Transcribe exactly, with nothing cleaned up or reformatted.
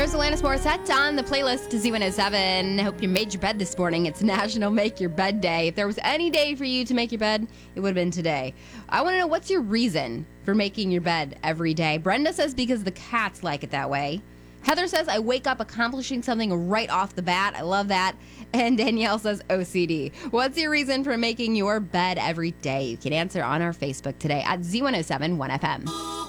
Here's Alanis Morissette on the playlist to Z one oh seven. Hope you made your bed this morning. It's National Make Your Bed Day. If there was any day for you to make your bed, it would have been today. I want to know, what's your reason for making your bed every day? Brenda says because the cats like it that way. Heather says, I wake up accomplishing something right off the bat. I love that. And Danielle says, O C D. What's your reason for making your bed every day? You can answer on our Facebook today at Z one oh seven one F M.